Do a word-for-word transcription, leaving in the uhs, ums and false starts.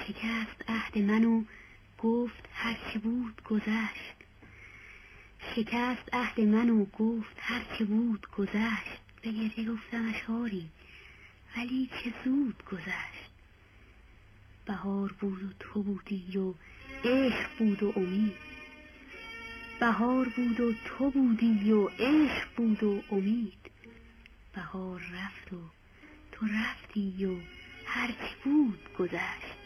شکست عهد من و گفت هر چه بود گذشت. شکست عهد من و گفت هر چه بود گذشت. به گریه گفتم اشعاری ولی چه زود گذشت. بهار بود و تو بودی و عشق بود و امید. بهار بود و تو بودی و عشق بود و امید. بهار رفت و تو رفتی و هر چه بود گذشت.